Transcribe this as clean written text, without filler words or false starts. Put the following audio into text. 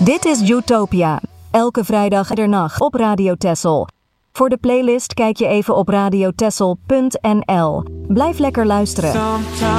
Dit is Utopia. Elke vrijdag nacht op Radio Texel. Voor de playlist kijk je even op radiotexel.nl. Blijf lekker luisteren.